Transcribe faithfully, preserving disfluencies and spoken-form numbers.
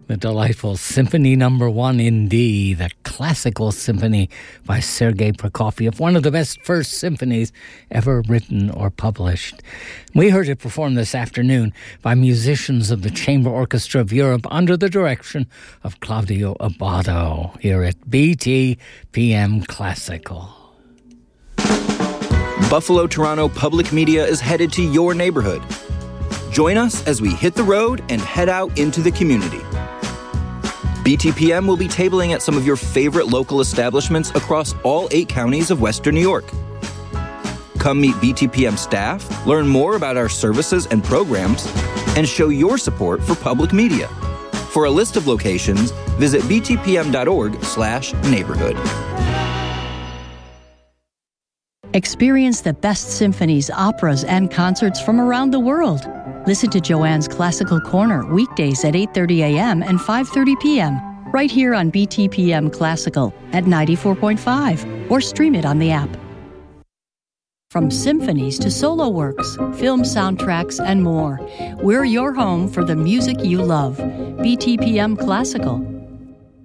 The delightful Symphony Number One in D, the classical symphony by Sergei Prokofiev, one of the best first symphonies ever written or published. We heard it performed this afternoon by musicians of the Chamber Orchestra of Europe under the direction of Claudio Abbado here at B T P M Classical. Buffalo Toronto Public Media is headed to your neighborhood. Join us as we hit the road and head out into the community. B T P M will be tabling at some of your favorite local establishments across all eight counties of Western New York. Come meet B T P M staff, learn more about our services and programs, and show your support for public media. For a list of locations, visit btpm.org slash neighborhood. Experience the best symphonies, operas, and concerts from around the world. Listen to Joanne's Classical Corner weekdays at eight thirty a.m. and five thirty p.m. right here on B T P M Classical at ninety-four point five or stream it on the app. From symphonies to solo works, film soundtracks, and more, we're your home for the music you love. B T P M Classical.